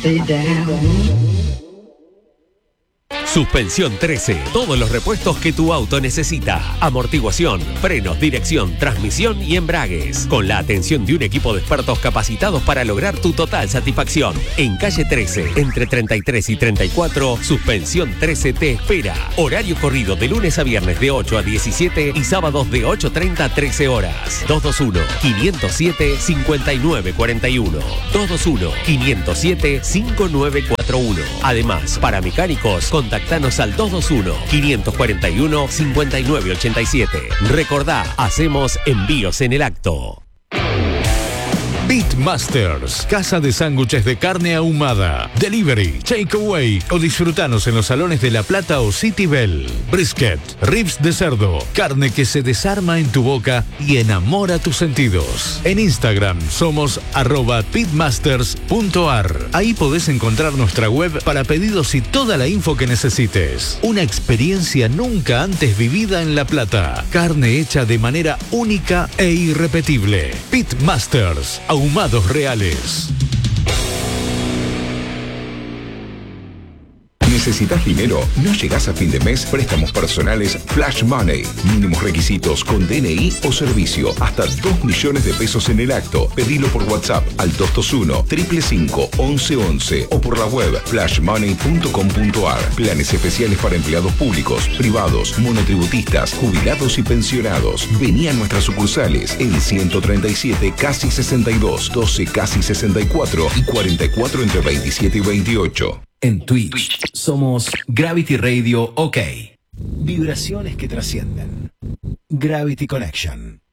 Suspensión 13. Todos los repuestos que tu auto necesita. Amortiguación, frenos, dirección, transmisión y embragues. Con la atención de un equipo de expertos capacitados para lograr tu total satisfacción. En calle 13, entre 33 y 34, Suspensión 13 te espera. Horario corrido de lunes a viernes de 8 a 17 y sábados de 8:30 a 13 horas. 221-507-5941. 221-507-5941. Además, para mecánicos, contactanos al 221-541-5987. Recordá, hacemos envíos en el acto. Beatmasters, casa de sándwiches de carne ahumada, delivery, takeaway o disfrutanos en los salones de La Plata o City Bell. Brisket, ribs de cerdo, carne que se desarma en tu boca y enamora tus sentidos. En Instagram somos @beatmasters.ar. Ahí podés encontrar nuestra web para pedidos y toda la info que necesites. Una experiencia nunca antes vivida en La Plata. Carne hecha de manera única e irrepetible. Beatmasters, ahumados reales. ¿Necesitas dinero? ¿No llegás a fin de mes? Préstamos personales Flash Money. Mínimos requisitos con DNI o servicio. Hasta 2 millones de pesos en el acto. Pedilo por WhatsApp al 221-555-1111 o por la web flashmoney.com.ar. Planes especiales para empleados públicos, privados, monotributistas, jubilados y pensionados. Vení a nuestras sucursales en 137 casi 62, 12 casi 64 y 44 entre 27 y 28. En Twitch somos Gravity Radio OK. Vibraciones que trascienden. Gravity Connection.